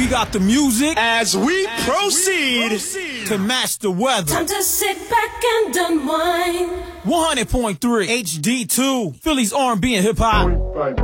got the music as we proceed to match the weather. Time to sit back and unwind. 100.3 HD2, Philly's R&B and hip hop.